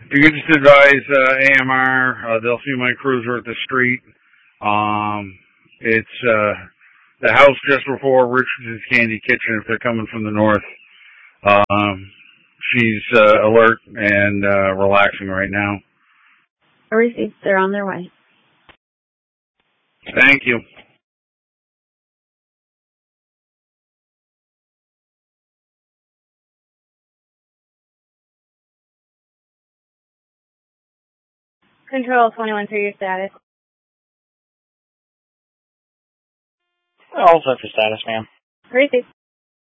You could just advise AMR. They'll see my cruiser at the street. It's the house just before Richards's Candy Kitchen. If they're coming from the north, she's alert and relaxing right now. Received. They're on their way. Thank you. Control 21 for your status. All set for status, ma'am. Received.